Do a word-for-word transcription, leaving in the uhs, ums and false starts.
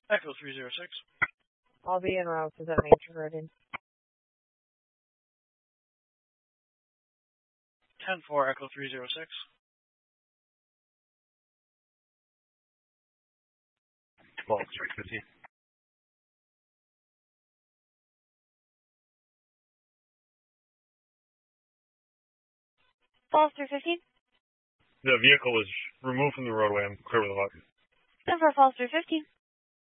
Echo three zero six. I'll be en route to that major reading. ten four, Echo three zero six. twelve three fifty. False three fifteen. The vehicle was removed from the roadway. I'm clear with the lock. ten four, false three fifteen.